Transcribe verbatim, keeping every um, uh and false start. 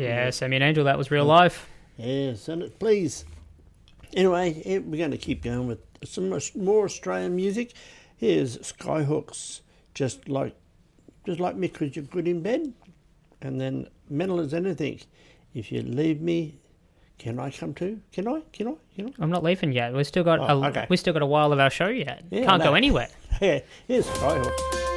Yeah, Sammy and Angel, that was real life. Yeah, send it, please. Anyway, yeah, we're going to keep going with some more Australian music. Here's Skyhooks, just like just like me, 'cause you're good in bed. And then Mental as Anything. If you leave me, can I come too? Can I? Can I? Can I? I'm not leaving yet. We've still got Oh, a, okay. we still got a while of our show yet. Yeah, Can't no. go anywhere. Yeah, here's Skyhooks.